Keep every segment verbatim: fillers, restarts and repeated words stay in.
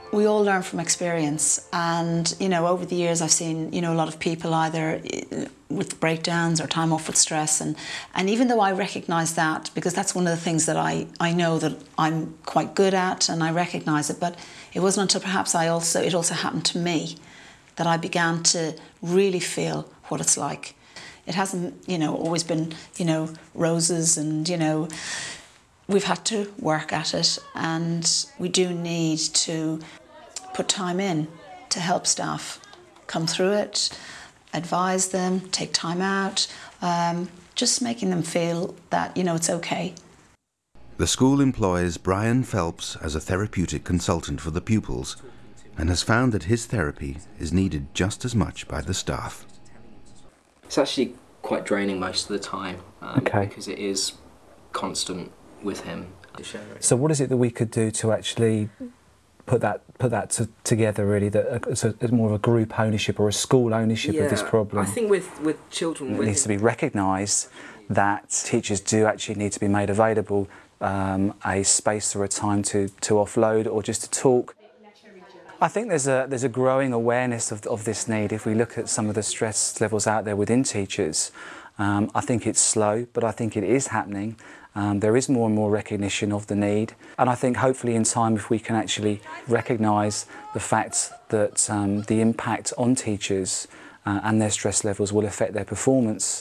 We all learn from experience, and you know, over the years I've seen, you know, a lot of people either with breakdowns or time off with stress, and and even though I recognise that, because that's one of the things that I I know that I'm quite good at, and I recognise it, but it wasn't until perhaps I also it also happened to me that I began to really feel what it's like. It hasn't, you know, always been, you know, roses, and you know, we've had to work at it, and we do need to put time in to help staff come through it, advise them, take time out, um, just making them feel that, you know, it's okay. The school employs Brian Phelps as a therapeutic consultant for the pupils and has found that his therapy is needed just as much by the staff. It's actually quite draining most of the time, um, okay. because it is constant with him. So what is it that we could do to actually put that put that to, together, really, that it's, a, it's more of a group ownership or a school ownership yeah, of this problem? I think with, with children... It with needs to be recognised that teachers do actually need to be made available um, a space or a time to, to offload or just to talk. I think there's a, there's a growing awareness of, of this need. If we look at some of the stress levels out there within teachers, um, I think it's slow, but I think it is happening. Um, there is more and more recognition of the need, and I think hopefully in time, if we can actually recognise the fact that um, the impact on teachers uh, and their stress levels will affect their performance.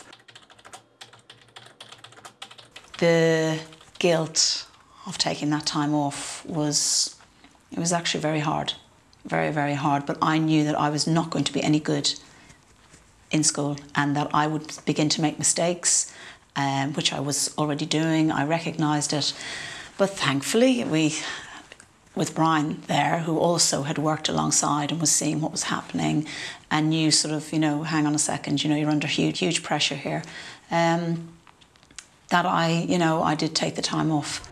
The guilt of taking that time off was, it was actually very hard, very, very hard, but I knew that I was not going to be any good in school and that I would begin to make mistakes. Um, which I was already doing. I recognised it, but thankfully we, with Brian there, who also had worked alongside and was seeing what was happening and knew sort of, you know, hang on a second, you know, you're under huge, huge pressure here, um, that I, you know, I did take the time off.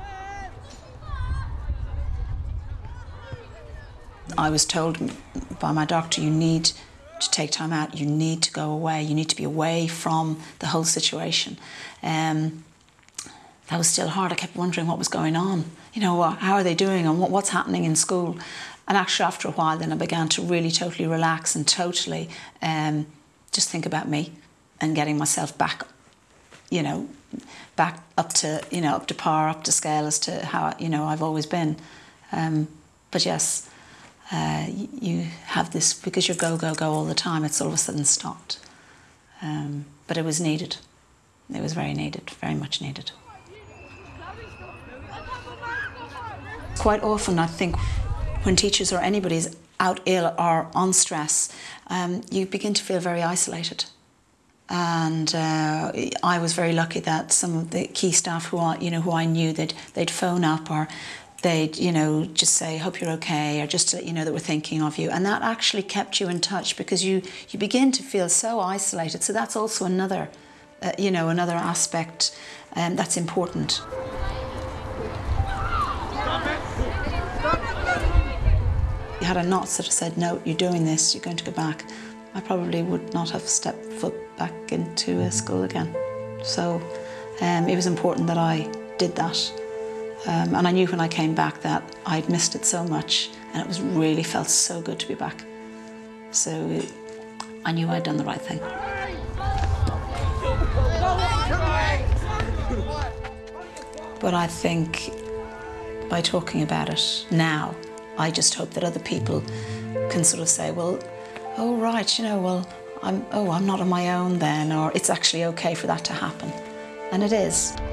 I was told by my doctor, you need to take time out, you need to go away, you need to be away from the whole situation. Um, that was still hard. I kept wondering what was going on. You know, how are they doing and what, what's happening in school? And actually after a while then I began to really totally relax and totally um, just think about me and getting myself back, you know, back up to, you know, up to par, up to scale as to how, you know, I've always been. Um, but yes, Uh, you have this, because you're go, go, go all the time, it's all of a sudden stopped. Um, but it was needed. It was very needed, very much needed. Quite often, I think, when teachers or anybody's out ill or on stress, um, you begin to feel very isolated. And uh, I was very lucky that some of the key staff who I, you know, who I knew, they'd, they'd phone up or they'd, you know, just say, hope you're okay, or just to let you know that we're thinking of you. And that actually kept you in touch, because you, you begin to feel so isolated. So that's also another, uh, you know, another aspect um, that's important. Had I not sort of said, no, you're doing this, you're going to go back, I probably would not have stepped foot back into a school again. So um, it was important that I did that. Um, and I knew when I came back that I'd missed it so much, and it was really felt so good to be back. So I knew I'd done the right thing. But I think by talking about it now, I just hope that other people can sort of say, well, oh right, you know, well, I'm, oh, I'm not on my own then, or it's actually okay for that to happen. And it is.